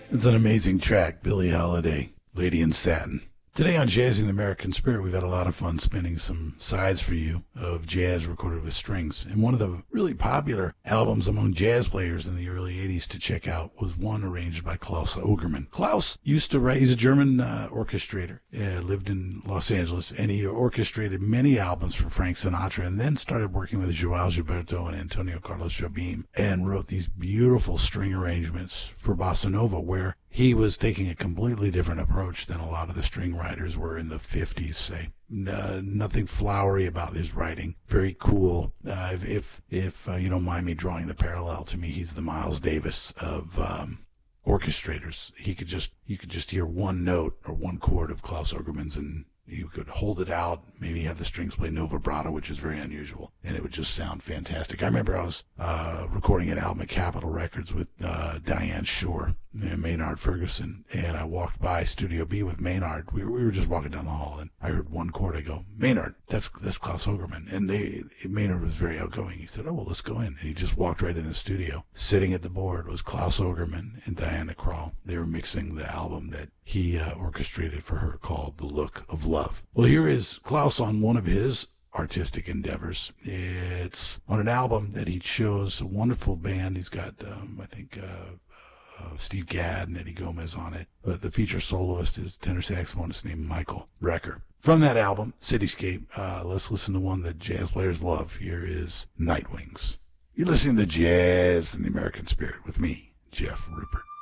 It's an amazing track, Billie Holiday, Lady in Satin. Today on Jazz in the American Spirit, we've had a lot of fun spinning some sides for you of jazz recorded with strings. And one of the really popular albums among jazz players in the early 80s to check out was one arranged by Klaus Ogerman. Klaus used to write, he's a German orchestrator, lived in Los Angeles, and he orchestrated many albums for Frank Sinatra and then started working with Joao Gilberto and Antonio Carlos Jobim and wrote these beautiful string arrangements for Bossa Nova where he was taking a completely different approach than a lot of the string writers were in the 50s, say. Nothing flowery about his writing. Very cool. If you don't mind me drawing the parallel, to me, he's the Miles Davis of orchestrators. You could just hear one note or one chord of Klaus Ogerman's and you could hold it out, maybe have the strings play no vibrato, which is very unusual, and it would just sound fantastic. I remember I was recording an album at Capitol Records with Diane Shore and Maynard Ferguson, and I walked by Studio B with Maynard. We were just walking down the hall, and I heard one chord. I go, Maynard, that's Klaus Ogerman. And Maynard was very outgoing. He said, oh, well, let's go in. And he just walked right in the studio. Sitting at the board was Klaus Ogerman and Diana Krall. They were mixing the album that he orchestrated for her called The Look of Love. Well, here is Klaus on one of his artistic endeavors. It's on an album that he chose, a wonderful band. He's got, Steve Gadd and Eddie Gomez on it. But the feature soloist is tenor saxophonist named Michael Brecker. From that album, Cityscape, let's listen to one that jazz players love. Here is Night Wings. You're listening to Jazz in the American Spirit with me, Jeff Rupert.